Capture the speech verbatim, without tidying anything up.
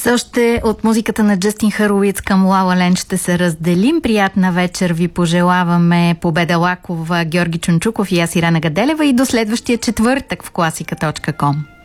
С още от музиката на Джастин Харуиц към La La Land ще се разделим. Приятна вечер ви пожелаваме Победа Лакова, Георги Чунчуков и аз Ирена Гаделева и до следващия четвъртък в класика точка ком.